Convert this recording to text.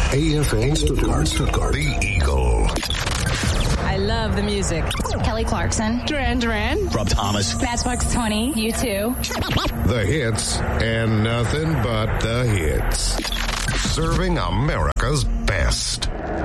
AFA Stuttgart. The Eagle. I love the music. Kelly Clarkson. Duran Duran. Rob Thomas. Matchbox 20. U2. The hits and nothing but the hits. Serving America's best.